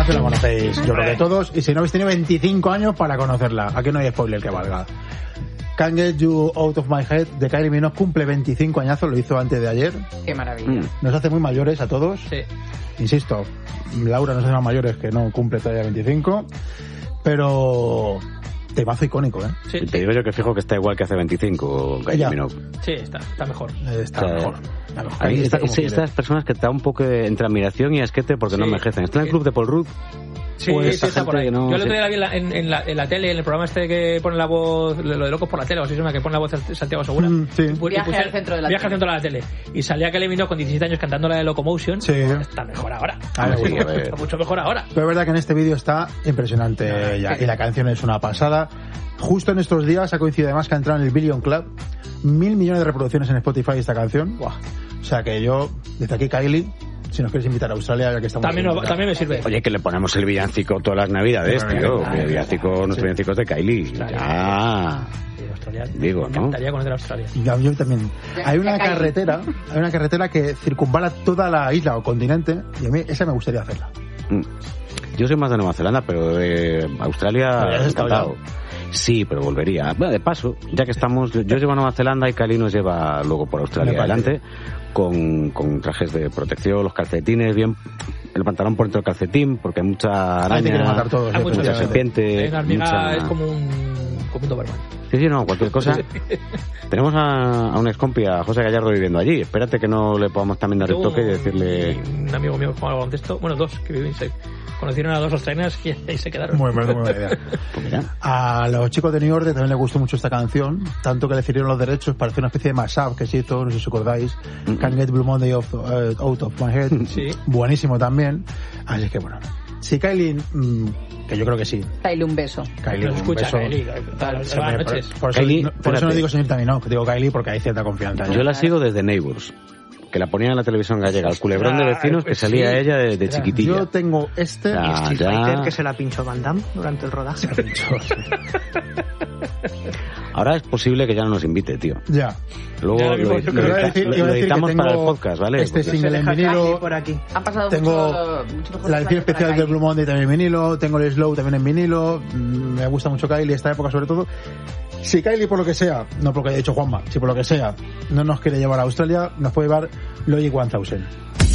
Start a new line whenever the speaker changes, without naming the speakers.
que la conocéis, yo creo que todos, y si no habéis tenido 25 años para conocerla, aquí no hay spoiler que valga. Can't Get You Out of My Head de Kylie Minogue cumple 25 añazos, lo hizo antes de ayer.
Qué maravilla.
Nos hace muy mayores a todos.
Sí.
Insisto, Laura nos hace más mayores que no cumple todavía 25, pero temazo icónico, ¿eh?
Sí,
Te digo yo que fijo que está igual que hace 25 Kylie Minogue.
sí, está mejor.
Está mejor.
Ahí
está como
estas personas que te da un poco entre admiración y asquete porque no envejecen. Está en el club de Paul Rudd.
Sí,
Pues
sí, está por ahí.
no,
Yo el otro día la vi en la tele, en el programa este que pone la voz, lo de Locos por la Tele, o así se llama, que pone la voz Santiago Segura.
Sí.
Viaje al centro de la
Viaje al centro de la tele. Y salía Kylie Minogue con 17 años cantando la de Locomotion.
Sí.
Está mejor ahora.
Sí,
Está mucho mejor ahora.
Pero es verdad que en este vídeo está impresionante ya, y la canción es una pasada. Justo en estos días ha coincidido además que ha entrado en el Billion Club. 1.000 millones de reproducciones en Spotify esta canción. Buah. O sea que yo, desde aquí Kylie, si nos quieres invitar a Australia, ya que estamos...
También me sirve.
Oye, que le ponemos el villancico todas las navidades, tío. El villancico, nuestros villancicos de Kylie. Ya. Digo, ¿no?
Me encantaría conocer Australia.
Yo también. Hay una carretera que circunvala toda la isla o continente y a mí esa me gustaría hacerla.
Yo soy más de Nueva Zelanda, pero de Australia encantado. Sí, pero volvería. Bueno, de paso, ya que estamos, yo llevo a Nueva Zelanda y Kylie nos lleva luego por Australia adelante con trajes de protección, los calcetines, bien, el pantalón por dentro del calcetín, porque hay mucha araña, mucha serpiente.
La hormiga es como un Doberman.
Sí, no, cualquier cosa. Tenemos a un excompi, a José Gallardo, viviendo allí. Espérate que no le podamos también dar el toque y decirle...
Un amigo mío que juega al baloncesto, bueno, dos que viven en conocieron a dos australianas y ahí se quedaron.
Muy buena idea.
Pues
a los chicos de New Order también les gustó mucho esta canción, tanto que le cedieron los derechos para hacer una especie de mashup que se hizo, no sé si os acordáis, Can't Get Blue Monday Out of My Head.
Sí.
Buenísimo también. Así que bueno, si Kylie, que yo creo que sí.
Kylie, un beso.
Kylie,
nos escucha, Kylie. Buenas noches.
Por eso no digo señorita Minogue, digo Kylie porque hay cierta confianza.
Yo la sigo desde Neighbours, que la ponían en la televisión gallega, el culebrón de vecinos que salía ella de chiquitilla.
Yo tengo
y Street Fighter, que se la pinchó Van Damme durante el rodaje.
Ahora es posible que ya no nos invite, tío.
Ya.
Luego lo editamos para el podcast, ¿vale?
Este single en vinilo.
Por aquí.
Han pasado
tengo
mucho
la edición especial del Blue Monday también en vinilo. Tengo el Slow también en vinilo. Me gusta mucho Kylie, esta época sobre todo. Si Kylie, por lo que sea, no porque haya dicho Juanma, si por lo que sea no nos quiere llevar a Australia, nos puede llevar Logic 1000.